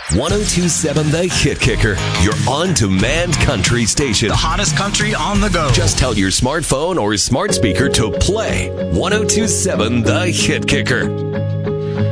1027 The Hit Kicker, your on-demand country station. The hottest country on the go. Just tell your smartphone or smart speaker to play 1027 The Hit Kicker.